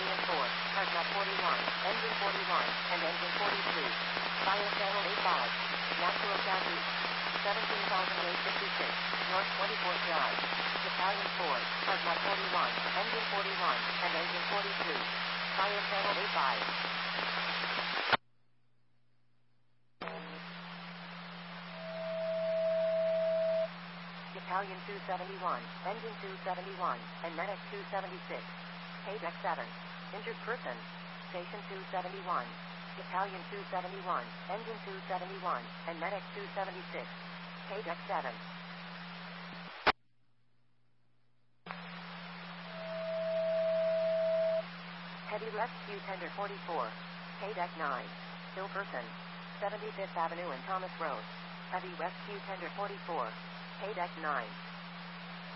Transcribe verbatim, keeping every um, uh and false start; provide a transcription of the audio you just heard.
Battalion four, Cardinal forty-one, Engine forty-one, and Engine forty-three. Fire Channel eighty-five. Natural southeast. seventeen thousand eight hundred fifty-six, North twenty-fourth Drive. Battalion four, Cardinal forty-one, Engine forty-one, and Engine forty-three. Fire Channel eighty-five. Battalion two seventy-one, Engine two seventy-one, and Medic two seventy-six. Page X seven. Injured person. Station two seventy-one. Battalion two seventy-one, Engine two seventy-one, and Medic two seventy-six. Page X seven. Heavy Rescue Tender forty-four. Page X nine. Ill person. seventy-fifth Avenue and Thomas Road. Heavy Rescue Tender forty-four. Page X nine.